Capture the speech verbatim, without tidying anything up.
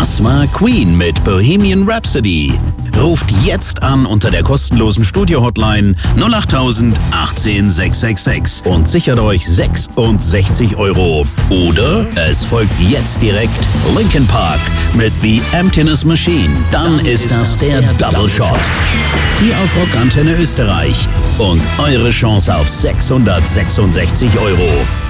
Das war Queen mit Bohemian Rhapsody. Ruft jetzt an unter der kostenlosen Studio-Hotline null acht null null achtzehn sechs sechs sechs und sichert euch sechsundsechzig Euro. Oder es folgt jetzt direkt Linkin Park mit The Emptiness Machine. Dann, Dann ist das der Double Shot. Hier auf Rockantenne Österreich. Und eure Chance auf sechshundertsechsundsechzig Euro.